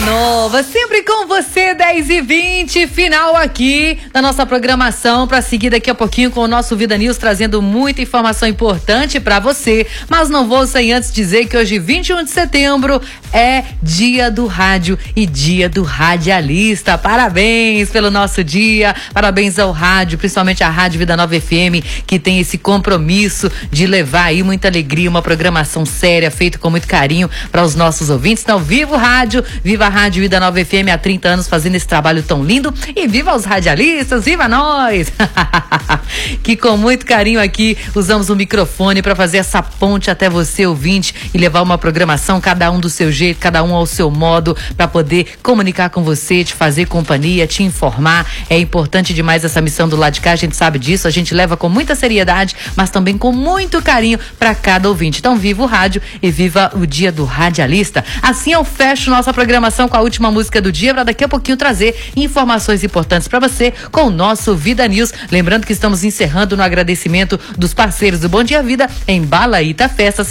Nova, sempre com você, 10h20, final aqui da nossa programação, para seguir daqui a pouquinho com o nosso Vida News, trazendo muita informação importante para você, mas não vou sem antes dizer que hoje, 21 de setembro, é dia do rádio e dia do radialista. Parabéns pelo nosso dia, parabéns ao rádio, principalmente a Rádio Vida Nova FM, que tem esse compromisso de levar aí muita alegria, uma programação séria, feita com muito carinho para os nossos ouvintes. Então, viva o rádio, viva a Rádio Vida Nova FM, há 30 anos fazendo esse trabalho tão lindo, e viva os radialistas, viva nós! Que com muito carinho aqui usamos o microfone para fazer essa ponte até você, ouvinte, e levar uma programação, cada um do seu jeito, cada um ao seu modo, para poder comunicar com você, te fazer companhia, te informar. É importante demais essa missão do lado de cá, a gente sabe disso, a gente leva com muita seriedade, mas também com muito carinho para cada ouvinte. Então, viva o rádio e viva o dia do radialista. Assim eu fecho nossa programação com a última música do dia, para daqui a pouquinho trazer informações importantes para você com o nosso Vida News. Lembrando que estamos encerrando no agradecimento dos parceiros do Bom Dia Vida, em Balaíta Festas,